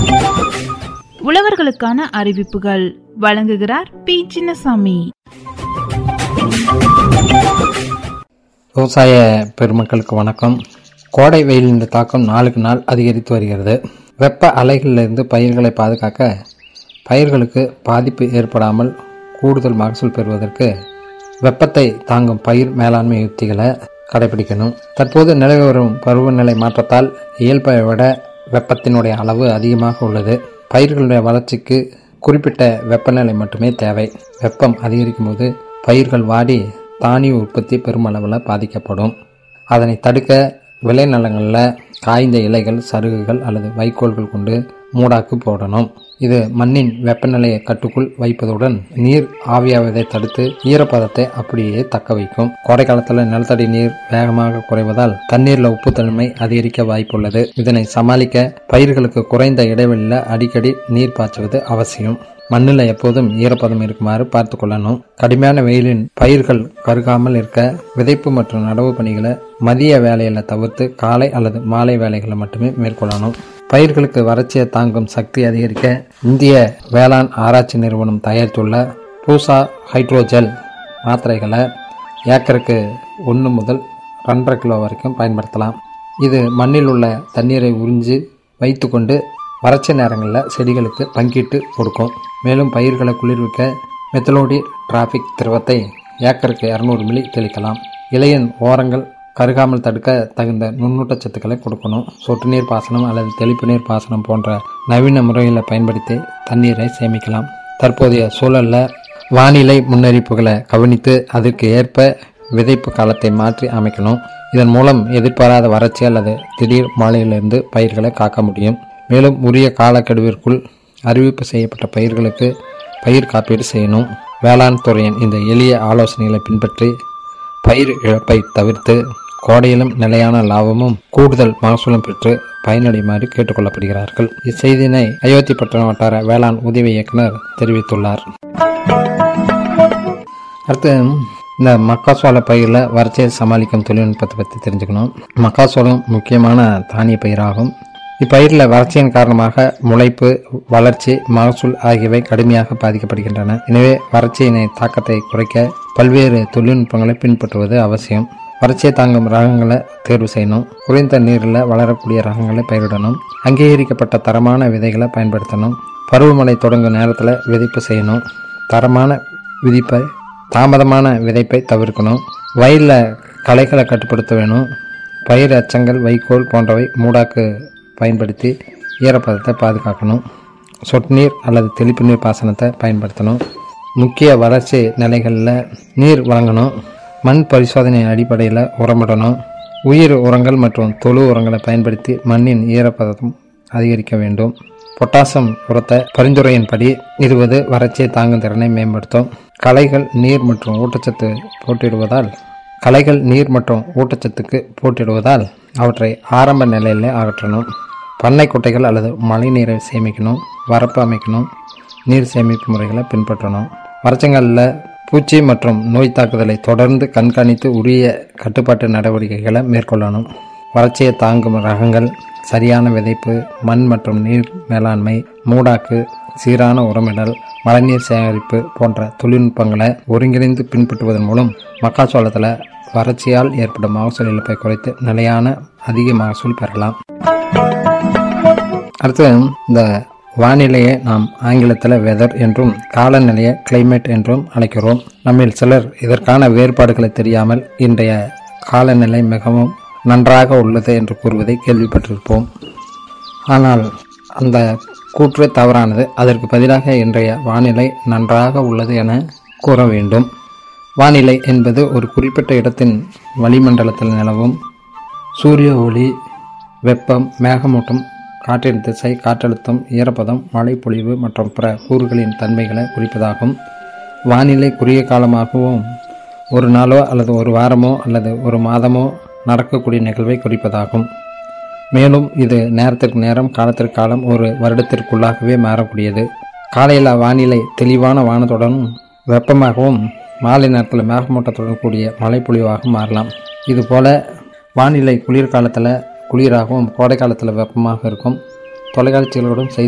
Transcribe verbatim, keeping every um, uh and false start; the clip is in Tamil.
உழவர்களுக்கான அறிவிப்புகள் வழங்குகிறார் பி சின்னசாமி. விவசாய பெருமக்களுக்கு வணக்கம். கோடை வெயிலின் தாக்கம் நாளுக்கு நாள் அதிகரித்து வருகிறது. வெப்ப அலைகளிலிருந்து பயிர்களை பாதுகாக்க பயிர்களுக்கு பாதிப்பு ஏற்படாமல் கூடுதல் மகசூல் பெறுவதற்கு வெப்பத்தை தாங்கும் பயிர் மேலாண்மை யுக்திகளை கடைபிடிக்கணும். தற்போது நிலவி வரும் பருவநிலை மாற்றத்தால் இயல்பை விட வெப்பத்தினுடைய அளவு அதிகமாக உள்ளது. பயிர்களுடைய வளர்ச்சிக்கு குறிப்பிட்ட வெப்பநிலை மட்டுமே தேவை. வெப்பம் அதிகரிக்கும் போது பயிர்கள் வாடி தானிய உற்பத்தி பெருமளவில் பாதிக்கப்படும். அதனை தடுக்க விளைநிலங்களில் காய்ந்த இலைகள், சருகுகள் அல்லது வைக்கோல்கள் கொண்டு மூடாக்கு போடணும். இது மண்ணின் வெப்பநிலையை கட்டுக்குள் வைப்பதுடன் நீர் ஆவியாவதை தடுத்து ஈரப்பதத்தை அப்படியே தக்க வைக்கும். கோடை காலத்தில் நிலத்தடி நீர் வேகமாக குறைவதால் தண்ணீரில் உப்புத்தன்மை அதிகரிக்க வாய்ப்புள்ளது. இதனை சமாளிக்க பயிர்களுக்கு குறைந்த இடைவெளியில் அடிக்கடி நீர் பாய்ச்சுவது அவசியம். மண்ணில் எப்போதும் ஈரப்பதம் இருக்குமாறு பார்த்து கொள்ளணும். கடுமையான வெயிலின் பயிர்கள் கருகாமல் இருக்க விதைப்பு மற்றும் நடவு பணிகளை மதிய வேலைகளை தவிர்த்து காலை அல்லது மாலை வேலைகளை மட்டுமே மேற்கொள்ளணும். பயிர்களுக்கு வறட்சியை தாங்கும் சக்தி அதிகரிக்க இந்திய வேளாண் ஆராய்ச்சி நிறுவனம் தயாரித்துள்ள பூசா ஹைட்ரோஜெல் மாத்திரைகளை ஏக்கருக்கு ஒன்று முதல் ரெண்டரை கிலோ வரைக்கும் பயன்படுத்தலாம். இது மண்ணில் உள்ள தண்ணீரை உறிஞ்சி வைத்து கொண்டு வறட்சி நேரங்களில் செடிகளுக்கு பங்கிட்டு கொடுக்கும். மேலும் பயிர்களை குளிர்விக்க மெத்தலோடி டிராபிக் திரவத்தை ஏக்கருக்கு இருநூறு மில்லி தெளிக்கலாம். இலையின் ஓரங்கள் கருகாமல் தடுக்க தகுந்த நுண்ணூட்டச்சத்துக்களை கொடுக்கணும். சொட்டு நீர் பாசனம் அல்லது தெளிப்பு நீர் பாசனம் போன்ற நவீன முறைகளை பயன்படுத்தி தண்ணீரை சேமிக்கலாம். தற்போதைய சூழலில் வானிலை முன்னறிவிப்புகளை கவனித்து அதற்கு ஏற்ப விதைப்பு காலத்தை மாற்றி அமைக்கணும். இதன் மூலம் எதிர்பாராத வறட்சி அல்லது திடீர் மழையிலிருந்து பயிர்களை காக்க முடியும். மேலும் உரிய காலக்கெடுவிற்குள் அறிவிப்பு செய்யப்பட்ட பயிர்களுக்கு பயிர் காப்பீடு செய்யணும். வேளாண் துறையின் இந்த எளிய ஆலோசனைகளை பின்பற்றி பயிர் இழப்பை தவிர்த்து கோடையிலும் நிலையான லாபமும் கூடுதல் மகசூலும் பெற்று பயனடையுமாறு கேட்டுக்கொள்ளப்படுகிறார்கள். இச்செய்தியினை அயோத்தி பட்டண வட்டார வேளாண் உதவி இயக்குனர் தெரிவித்துள்ளார். அடுத்து இந்த மக்காசோள பயிரில் வறட்சியை சமாளிக்கும் தொழில்நுட்பத்தை பற்றி தெரிஞ்சுக்கணும். மக்காசோளம் முக்கியமான தானிய பயிராகும். இப்பயிரில் வறட்சியின் காரணமாக முளைப்பு, வளர்ச்சி, மகசூல் ஆகியவை கடுமையாக பாதிக்கப்படுகின்றன. எனவே வறட்சியினை தாக்கத்தை குறைக்க பல்வேறு தொழில்நுட்பங்களை பின்பற்றுவது அவசியம். வறட்சியை தாங்கும் ரகங்களை தேர்வு செய்யணும். குறைந்த நீரில் வளரக்கூடிய ரகங்களை பயிரிடணும். அங்கீகரிக்கப்பட்ட தரமான விதைகளை பயன்படுத்தணும். பருவமழை தொடங்கும் நேரத்தில் விதைப்பு செய்யணும். தரமான விதிப்பை தாமதமான விதைப்பை தவிர்க்கணும். வயலில் களைகளை கட்டுப்படுத்த வேணும். பயிர் அச்சங்கள், வைக்கோல் போன்றவை மூடாக்கு பயன்படுத்தி ஈரப்பதத்தை பாதுகாக்கணும். சொட்டு நீர் அல்லது தெளிப்பு நீர் பாசனத்தை பயன்படுத்தணும். முக்கிய வறட்சி நிலைகளில் நீர் வழங்கணும். மண் பரிசோதனை அடிப்படையில் உரமிடணும். உயிர் உரங்கள் மற்றும் தொழு உரங்களை பயன்படுத்தி மண்ணின் ஈரப்பதம் அதிகரிக்க வேண்டும். பொட்டாசியம் உரத்தை பரிந்துரையின்படி இருபது வறட்சியை தாங்கும் திறனை மேம்படுத்தும். களைகள் நீர் மற்றும் ஊட்டச்சத்து போட்டியிடுவதால் களைகள் நீர் மற்றும் ஊட்டச்சத்துக்கு போட்டியிடுவதால் அவற்றை ஆரம்ப நிலையிலே அகற்றணும். பண்ணை குட்டைகள் அல்லது மழை நீரை சேமிக்கணும். வரப்பு அமைக்கணும். நீர் சேமிப்பு முறைகளை பின்பற்றணும். வறட்சிகளில் பூச்சி மற்றும் நோய் தாக்குதலை தொடர்ந்து கண்காணித்து உரிய கட்டுப்பாட்டு நடவடிக்கைகளை மேற்கொள்ளணும். வறட்சியை தாங்கும் ரகங்கள், சரியான விதைப்பு, மண் மற்றும் நீர் மேலாண்மை, மூடாக்கு, சீரான உரமிடல், மழைநீர் சேகரிப்பு போன்ற தொழில்நுட்பங்களை ஒருங்கிணைந்து பின்பற்றுவதன் மூலம் மக்காச்சோளத்தில் வறட்சியால் ஏற்படும் மகசூல் இழப்பை குறைத்து நிலையான அதிக மகசூல் பெறலாம். அடுத்து இந்த வானிலையை நாம் ஆங்கிலத்தில் வெதர் என்றும் காலநிலையை கிளைமேட் என்றும் அழைக்கிறோம். நம்மில் சிலர் இதற்கான வேறுபாடுகளை தெரியாமல் இன்றைய காலநிலை மிகவும் நன்றாக உள்ளது என்று கூறுவதை கேள்விப்பட்டிருப்போம். ஆனால் அந்த கூற்று தவறானது. அதற்கு பதிலாக இன்றைய வானிலை நன்றாக உள்ளது என கூற வேண்டும். வானிலை என்பது ஒரு குறிப்பிட்ட இடத்தின் வளிமண்டலத்தில் நிலவும் சூரிய ஒளி, வெப்பம், மேகமூட்டம், காற்றின் திசை, காற்றழுத்தம், ஈரப்பதம், மழை பொழிவு மற்றும் பிற கூறுகளின் தன்மைகளை குறிப்பதாகும். வானிலை குறுகிய காலமாகவும் ஒரு நாளோ அல்லது ஒரு வாரமோ அல்லது ஒரு மாதமோ நடக்கக்கூடிய நிகழ்வை குறிப்பதாகும். மேலும் இது நேரத்திற்கு நேரம், காலத்திற்கு காலம், ஒரு வருடத்திற்குள்ளாகவே மாறக்கூடியது. காலையில் வானிலை தெளிவான வானத்துடனும் வெப்பமாகவும், மாலை நேரத்தில் மேகமூட்டத்துடன் கூடிய மழை பொழிவாகவும் மாறலாம். இதுபோல் வானிலை குளிர்காலத்தில் குளிராகவும் கோடை காலத்தில் வெப்பமாக இருக்கும். தொலைக்காட்சிகளோடும் செய்தி